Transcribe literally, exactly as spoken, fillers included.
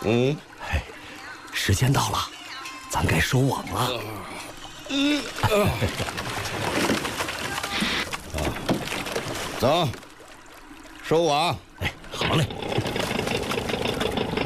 嗯， 嘿，时间到了，咱该收网了。 嗯啊，走，收网。 哎，好嘞。